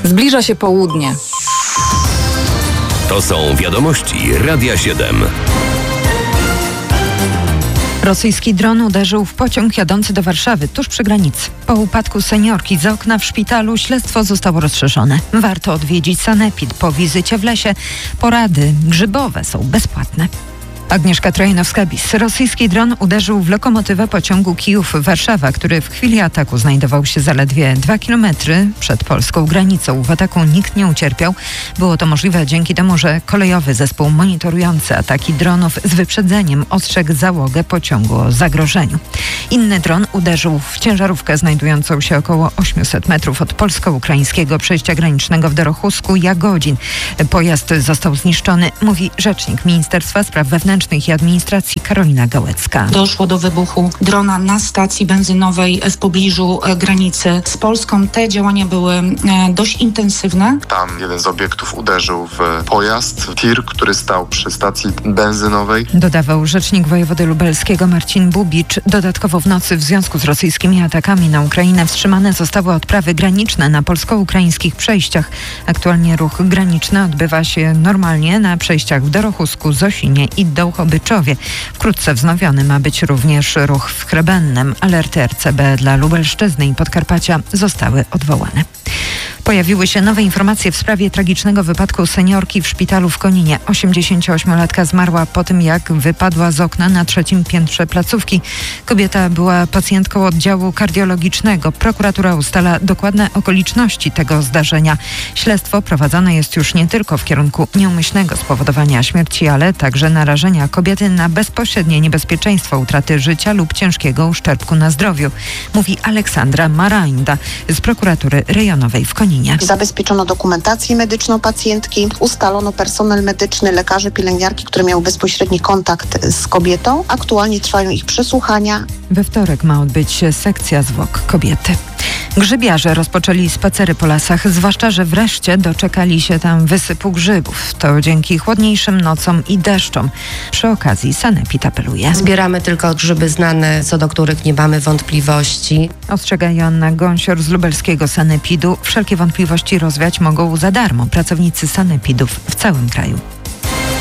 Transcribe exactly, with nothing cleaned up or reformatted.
Zbliża się południe. To są wiadomości Radia siedem. Rosyjski dron uderzył w pociąg jadący do Warszawy tuż przy granicy. Po upadku seniorki z okna w szpitalu śledztwo zostało rozszerzone. Warto odwiedzić sanepid. Po wizycie w lesie porady grzybowe są bezpłatne. Agnieszka Trojanowska-Bis. Rosyjski dron uderzył w lokomotywę pociągu Kijów-Warszawa, który w chwili ataku znajdował się zaledwie dwa kilometry przed polską granicą. W ataku nikt nie ucierpiał. Było to możliwe dzięki temu, że kolejowy zespół monitorujący ataki dronów z wyprzedzeniem ostrzegł załogę pociągu o zagrożeniu. Inny dron uderzył w ciężarówkę znajdującą się około osiemset metrów od polsko-ukraińskiego przejścia granicznego w Dorochusku Jagodzin. Pojazd został zniszczony, mówi rzecznik Ministerstwa Spraw Wewnętrznych i Administracji Karolina Gałecka. Doszło do wybuchu drona na stacji benzynowej w pobliżu granicy z Polską. Te działania były dość intensywne. Tam jeden z obiektów uderzył w pojazd, tir, który stał przy stacji benzynowej. Dodawał rzecznik wojewody lubelskiego Marcin Bubicz. Dodatkowo w nocy w związku z rosyjskimi atakami na Ukrainę wstrzymane zostały odprawy graniczne na polsko-ukraińskich przejściach. Aktualnie ruch graniczny odbywa się normalnie na przejściach w Dorochusku, Zosinie i Dołchobyczowie. Wkrótce wznowiony ma być również ruch w Chrebennem. Alerty R C B dla Lubelszczyzny i Podkarpacia zostały odwołane. Pojawiły się nowe informacje w sprawie tragicznego wypadku seniorki w szpitalu w Koninie. osiemdziesięcioośmiolatka zmarła po tym, jak wypadła z okna na trzecim piętrze placówki. Kobieta była pacjentką oddziału kardiologicznego. Prokuratura ustala dokładne okoliczności tego zdarzenia. Śledztwo prowadzone jest już nie tylko w kierunku nieumyślnego spowodowania śmierci, ale także narażenia kobiety na bezpośrednie niebezpieczeństwo utraty życia lub ciężkiego uszczerbku na zdrowiu, mówi Aleksandra Marańda z prokuratury rejonowej w Koninie. Zabezpieczono dokumentację medyczną pacjentki, ustalono personel medyczny, lekarze, pielęgniarki, które miały bezpośredni kontakt z kobietą. Aktualnie trwają ich przesłuchania. We wtorek ma odbyć się sekcja zwłok kobiety. Grzybiarze rozpoczęli spacery po lasach, zwłaszcza że wreszcie doczekali się tam wysypu grzybów. To dzięki chłodniejszym nocom i deszczom. Przy okazji sanepid apeluje. Zbieramy tylko grzyby znane, co do których nie mamy wątpliwości. Ostrzega Joanna Gąsior z lubelskiego sanepidu. Wszelkie wątpliwości rozwiać mogą za darmo pracownicy sanepidów w całym kraju.